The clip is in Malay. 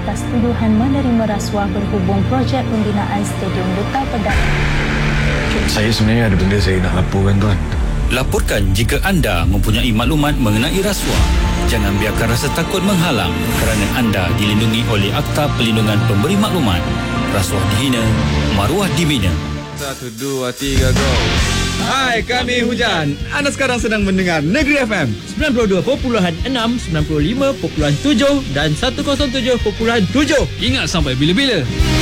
atas tuduhan menerima rasuah berhubung projek pembinaan Stadium Duta Pedang. Saya sebenarnya ada benda saya nak laporkan, Tuan. Laporkan jika anda mempunyai maklumat mengenai rasuah. Jangan biarkan rasa takut menghalang kerana anda dilindungi oleh Akta Perlindungan Pemberi Maklumat. Rasuah dihina, maruah dibina. 1, 2, 3, go. Hai, kami Hujan. Anda sekarang sedang mendengar Negeri FM 92.6, 95.7 dan 107.7. Ingat sampai bila-bila.